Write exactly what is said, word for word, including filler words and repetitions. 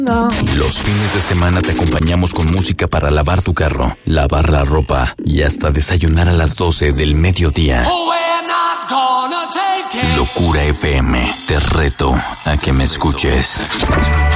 No. Los fines de semana te acompañamos con música para lavar tu carro, lavar la ropa y hasta desayunar a las doce del mediodía. Locura F M, te reto a que me escuches.